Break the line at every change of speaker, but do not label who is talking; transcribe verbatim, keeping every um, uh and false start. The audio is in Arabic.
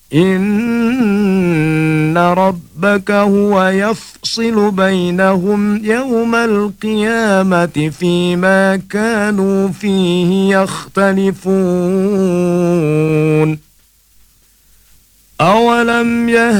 إن ربك هو يفصل بينهم يوم القيامة فيما كانوا فيه يختلفون. أولم يهدِ